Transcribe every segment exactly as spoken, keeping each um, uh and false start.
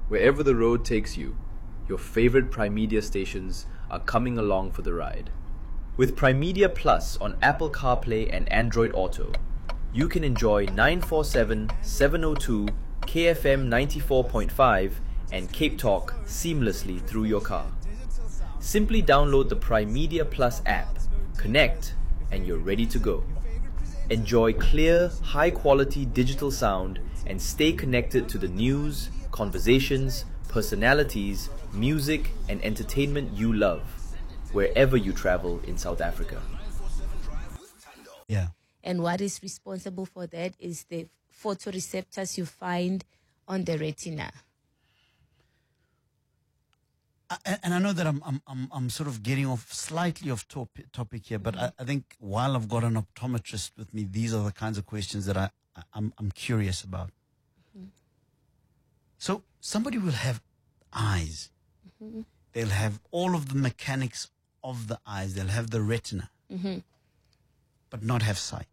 Wherever the road takes you, your favorite Primedia stations are coming along for the ride. With Primedia Plus on Apple CarPlay and Android Auto, you can enjoy nine forty-seven, seven oh two, K F M ninety-four point five and Cape Talk seamlessly through your car. Simply download the Primedia Plus app, connect, and you're ready to go. Enjoy clear, high-quality digital sound and stay connected to the news, conversations, personalities, music, and entertainment you love, wherever you travel in South Africa. Yeah. And what is responsible for that is the photoreceptors you find on the retina. I, and I know that I'm I'm I'm I'm sort of getting off slightly off top, topic here, but mm-hmm. I, I think while I've got an optometrist with me, these are the kinds of questions that I, I I'm I'm curious about. Mm-hmm. So somebody will have eyes. Mm-hmm. They'll have all of the mechanics of the eyes. They'll have the retina, mm-hmm. but not have sight.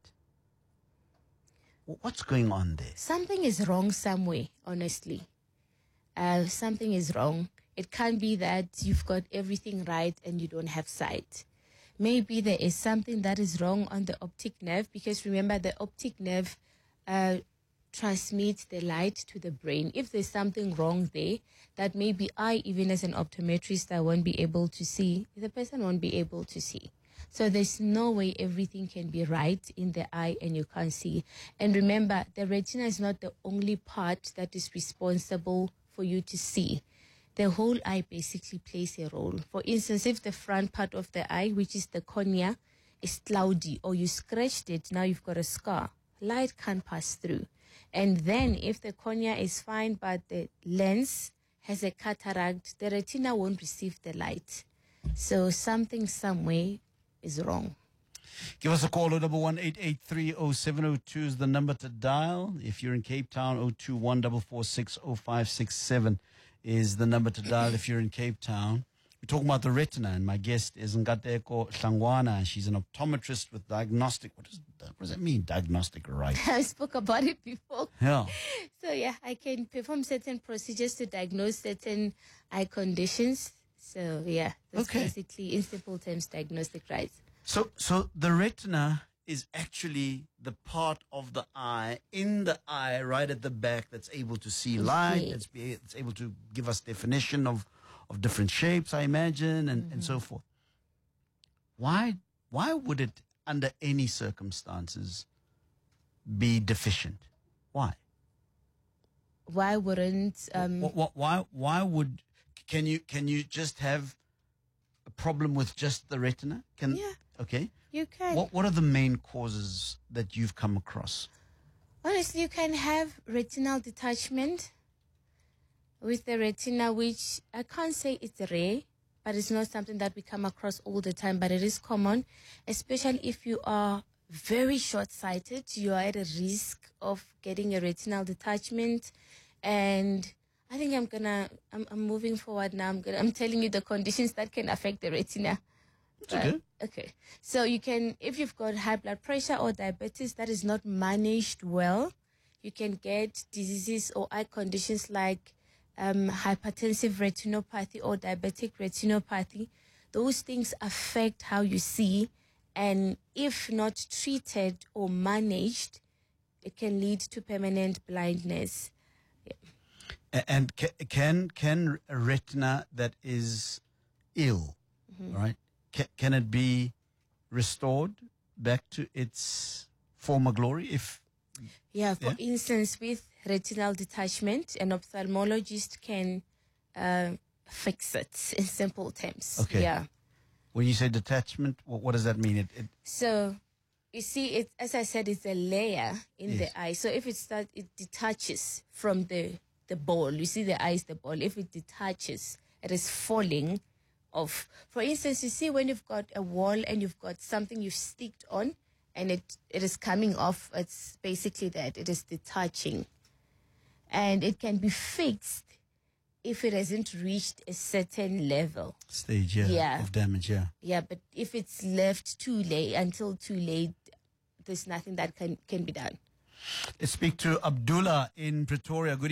What's going on there? Something is wrong somewhere, honestly. Uh, something is wrong. It can't be that you've got everything right and you don't have sight. Maybe there is something that is wrong on the optic nerve, because remember, the optic nerve uh, transmits the light to the brain. If there's something wrong there, that maybe I, even as an optometrist, I won't be able to see, the person won't be able to see. So there's no way everything can be right in the eye and you can't see. And remember, the retina is not the only part that is responsible for you to see. The whole eye basically plays a role. For instance, if the front part of the eye, which is the cornea, is cloudy or you scratched it, now you've got a scar. Light can't pass through. And then if the cornea is fine but the lens has a cataract, the retina won't receive the light. So something somewhere is wrong. Give us a call. oh one one, eight eight three, oh seven oh two is the number to dial. If you're in Cape Town, oh two one four four six oh five six seven is the number to dial if you're in Cape Town. We're talking about the retina, and my guest is Ngateko Hlangwana. She's an optometrist with diagnostic. What does, what does that mean, diagnostic right? I spoke about it before. Yeah. So, yeah, I can perform certain procedures to diagnose certain eye conditions. So, yeah, that's okay. basically, in simple terms, diagnostic rights. So, so the retina is actually the part of the eye, in the eye, right at the back, that's able to see light, Okay. that's, be, that's able to give us definition of, of different shapes, I imagine, and, mm-hmm. and so forth. Why, why would it, under any circumstances, be deficient? Why? Why wouldn't... Um, why, why, why would... Can you, can you just have a problem with just the retina? Can, yeah. Okay. You can. What What are the main causes that you've come across? Honestly, you can have retinal detachment with the retina, which I can't say it's rare, but it's not something that we come across all the time, but it is common, especially if you are very short-sighted. You are at a risk of getting a retinal detachment. And I think I'm gonna, I'm, I'm moving forward now. I'm gonna, I'm telling you the conditions that can affect the retina. That's okay. Okay. So you can, if you've got high blood pressure or diabetes that is not managed well, you can get diseases or eye conditions like um, hypertensive retinopathy or diabetic retinopathy. Those things affect how you see, and if not treated or managed, it can lead to permanent blindness. Yeah. And can can a retina that is ill, mm-hmm. right? Can, can it be restored back to its former glory? If yeah, for yeah? instance, with retinal detachment, an ophthalmologist can uh, fix it in simple terms. Okay. Yeah. When you say detachment, what, what does that mean? It, it so, you see, it as I said, it's a layer in yes. the eye. So if it starts, it detaches from the the ball. You see, the eye is the ball. If it detaches, it is falling off. For instance, you see when you've got a wall and you've got something you've sticked on and it, it is coming off, it's basically that. It is detaching. And it can be fixed if it hasn't reached a certain level. Stage, yeah, yeah. of damage, yeah. Yeah, but if it's left too late, until too late, there's nothing that can, can be done. Let's speak to Abdullah in Pretoria. Good